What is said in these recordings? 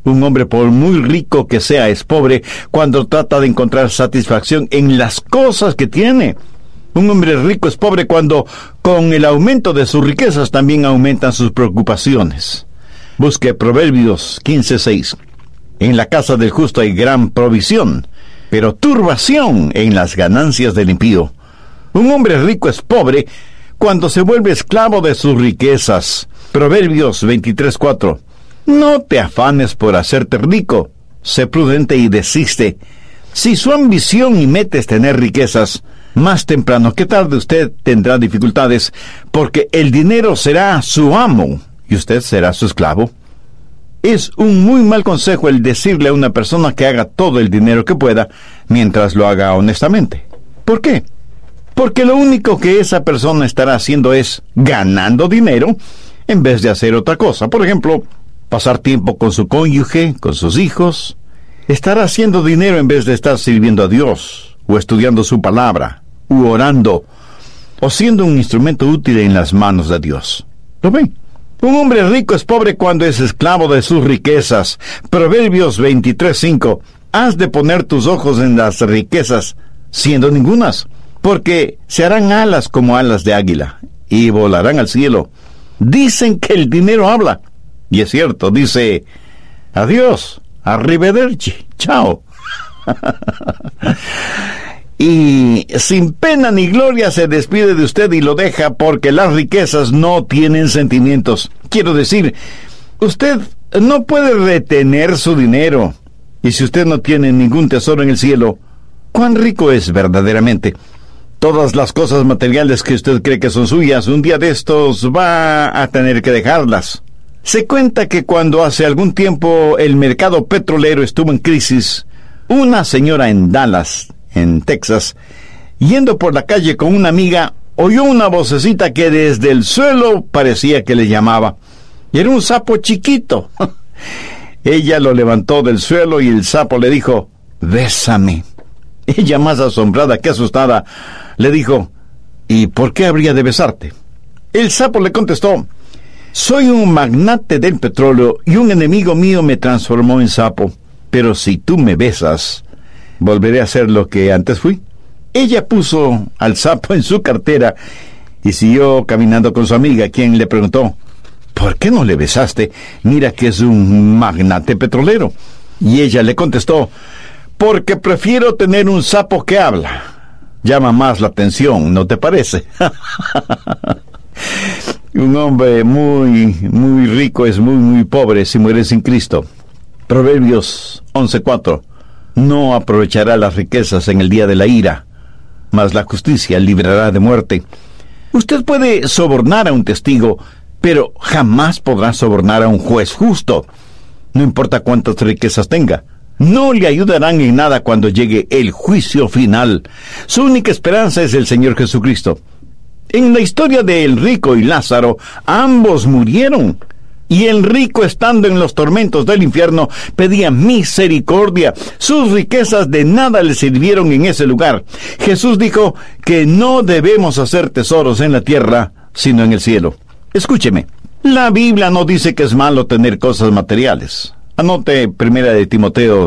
Un hombre, por muy rico que sea, es pobre cuando trata de encontrar satisfacción en las cosas que tiene. Un hombre rico es pobre cuando, con el aumento de sus riquezas, también aumentan sus preocupaciones. Busque Proverbios 15:6. En la casa del justo hay gran provisión, pero turbación en las ganancias del impío. Un hombre rico es pobre cuando se vuelve esclavo de sus riquezas. Proverbios 23:4. No te afanes por hacerte rico, sé prudente y desiste. Si su ambición y meta es tener riquezas, más temprano que tarde usted tendrá dificultades, porque el dinero será su amo y usted será su esclavo. Es un muy mal consejo el decirle a una persona que haga todo el dinero que pueda mientras lo haga honestamente. ¿Por qué? Porque lo único que esa persona estará haciendo es ganando dinero en vez de hacer otra cosa. Por ejemplo, pasar tiempo con su cónyuge, con sus hijos. Estará haciendo dinero en vez de estar sirviendo a Dios, o estudiando su palabra, u orando, o siendo un instrumento útil en las manos de Dios. ¿Lo ven? Un hombre rico es pobre cuando es esclavo de sus riquezas. Proverbios 23:5. Has de poner tus ojos en las riquezas, siendo ningunas, porque se harán alas como alas de águila, y volarán al cielo. Dicen que el dinero habla, y es cierto, dice, adiós, arrivederci, chao. Y sin pena ni gloria se despide de usted y lo deja porque las riquezas no tienen sentimientos. Quiero decir, usted no puede retener su dinero. Y si usted no tiene ningún tesoro en el cielo, ¿cuán rico es verdaderamente? Todas las cosas materiales que usted cree que son suyas, un día de estos va a tener que dejarlas. Se cuenta que cuando hace algún tiempo el mercado petrolero estuvo en crisis, una señora en Dallas, en Texas, yendo por la calle con una amiga, oyó una vocecita que desde el suelo parecía que le llamaba. Y era un sapo chiquito. Ella lo levantó del suelo y el sapo le dijo, bésame. Ella, más asombrada que asustada, le dijo, ¿y por qué habría de besarte? El sapo le contestó, soy un magnate del petróleo y un enemigo mío me transformó en sapo, pero si tú me besas, volveré a ser lo que antes fui. Ella puso al sapo en su cartera y siguió caminando con su amiga, quien le preguntó, ¿por qué no le besaste? Mira que es un magnate petrolero. Y ella le contestó, porque prefiero tener un sapo que habla. Llama más la atención, ¿no te parece? Un hombre muy rico es muy pobre si muere sin Cristo. Proverbios 11:4. No aprovechará las riquezas en el día de la ira, mas la justicia librará de muerte. Usted puede sobornar a un testigo, pero jamás podrá sobornar a un juez justo. No importa cuántas riquezas tenga, no le ayudarán en nada cuando llegue el juicio final. Su única esperanza es el Señor Jesucristo. En la historia de el rico y Lázaro, ambos murieron. Y el rico, estando en los tormentos del infierno, pedía misericordia. Sus riquezas de nada le sirvieron en ese lugar. Jesús dijo que no debemos hacer tesoros en la tierra, sino en el cielo. Escúcheme, la Biblia no dice que es malo tener cosas materiales. Anote 1 Timoteo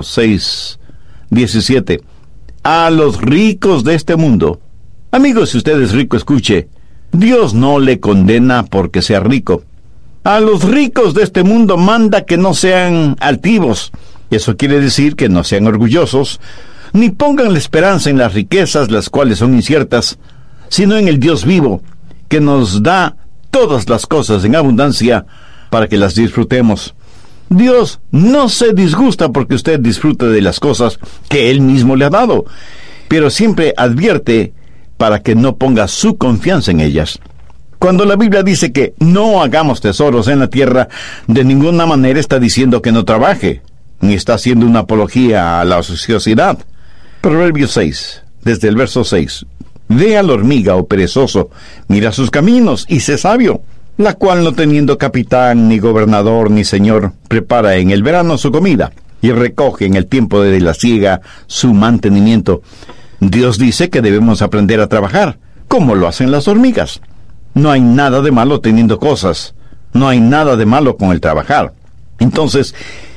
6:17. A los ricos de este mundo. Amigos, si usted es rico, escuche. Dios no le condena porque sea rico. A los ricos de este mundo manda que no sean altivos. Eso quiere decir que no sean orgullosos, ni pongan la esperanza en las riquezas, las cuales son inciertas, sino en el Dios vivo, que nos da todas las cosas en abundancia para que las disfrutemos. Dios no se disgusta porque usted disfrute de las cosas que Él mismo le ha dado, pero siempre advierte para que no ponga su confianza en ellas. Cuando la Biblia dice que no hagamos tesoros en la tierra, de ninguna manera está diciendo que no trabaje, ni está haciendo una apología a la ociosidad. Proverbios 6, desde el verso 6. Ve a la hormiga, oh perezoso, mira sus caminos, y sé sabio, la cual, no teniendo capitán, ni gobernador, ni señor, prepara en el verano su comida, y recoge en el tiempo de la siega su mantenimiento. Dios dice que debemos aprender a trabajar, como lo hacen las hormigas. No hay nada de malo teniendo cosas. No hay nada de malo con el trabajar. Entonces,